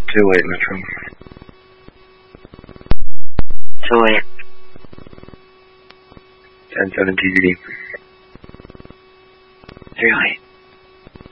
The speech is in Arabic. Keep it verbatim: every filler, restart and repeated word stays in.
Too late, Metro. Too late. ten seven T V D. Too late.